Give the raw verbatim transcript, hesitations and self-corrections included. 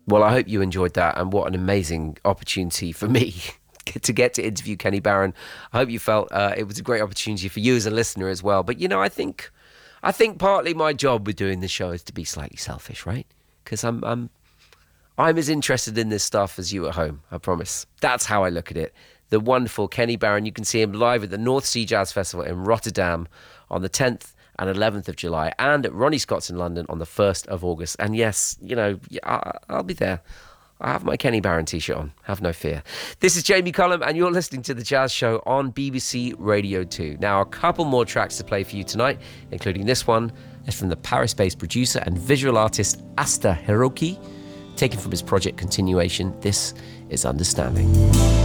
Well, I hope you enjoyed that, and what an amazing opportunity for me to get to interview Kenny Barron. I hope you felt uh, it was a great opportunity for you as a listener as well. But, you know, I think I think partly my job with doing this show is to be slightly selfish, right? Because I'm, I'm, I'm as interested in this stuff as you at home, I promise. That's how I look at it. The wonderful Kenny Barron, you can see him live at the North Sea Jazz Festival in Rotterdam on the tenth and eleventh of July, and at Ronnie Scott's in London on the first of August. And yes, you know, I'll be there. I have my Kenny Barron t-shirt on, have no fear. This is Jamie Cullum, and you're listening to The Jazz Show on B B C Radio two. Now, a couple more tracks to play for you tonight, including this one. It's from the Paris-based producer and visual artist Asta Hiroki, taken from his project Continuation. This is Understanding.